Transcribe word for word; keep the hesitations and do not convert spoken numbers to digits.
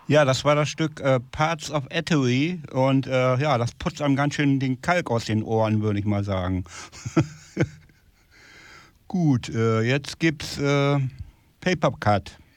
Ja, das war das Stück äh, Parts of Italy und äh, ja, das putzt einem ganz schön den Kalk aus den Ohren, würde ich mal sagen. Gut, äh, jetzt gibt's äh, Paper Cut.